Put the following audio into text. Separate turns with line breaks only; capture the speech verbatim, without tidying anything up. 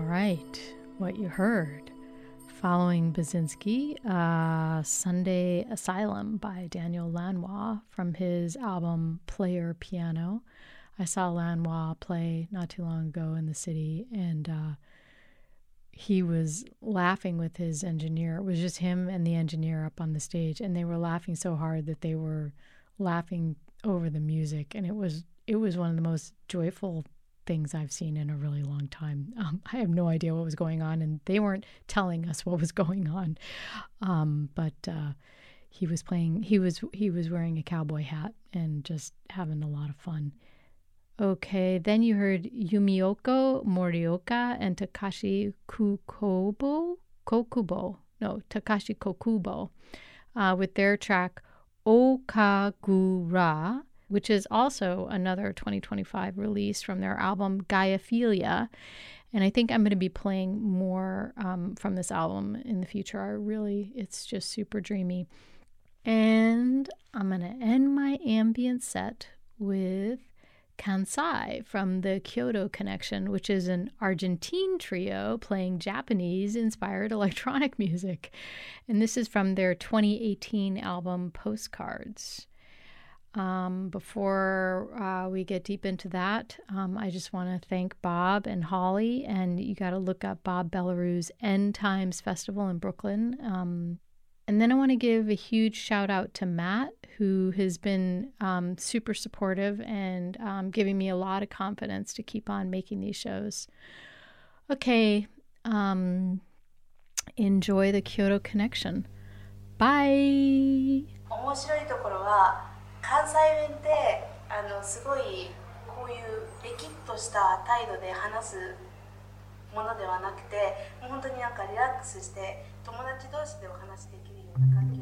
right, what you heard. Following Basinski, uh, Sunday Asylum by Daniel Lanois from his album Player Piano. I saw Lanois play not too long ago in the city, and uh, he was laughing with his engineer. It was just him and the engineer up on the stage, and they were laughing so hard that they were laughing over the music, and it was it was one of the most joyful things I've seen in a really long time. Um, I have no idea what was going on, and they weren't telling us what was going on. Um, but uh, he was playing. He was he was wearing a cowboy hat and just having a lot of fun. Okay, then you heard Yumioko Morioka and Takashi Kukobo, Kokubo, no, Takashi Kokubo, uh, with their track Okagura, which is also another twenty twenty-five release from their album Gaiaphilia. And I think I'm going to be playing more um, from this album in the future. I really, it's just super dreamy. And I'm going to end my ambient set with Kansai from the Kyoto Connection, which is an Argentine trio playing Japanese-inspired electronic music. And this is from their twenty eighteen album Postcards. Um, before uh, we get deep into that, um, I just want to thank Bob and Holly, and you got to look up Bob Belarus's End Times Festival in Brooklyn. Um, and then I want to give a huge shout out to Matt, who has been um, super supportive and um, giving me a lot of confidence to keep on making these shows. Okay, um, enjoy the Kyoto Connection. Bye!
面白いところは関西弁ってあのすごいこういうレキッとした態度で話すものではなくて、もう本当になんかリラックスして友達同士でお話できるような関係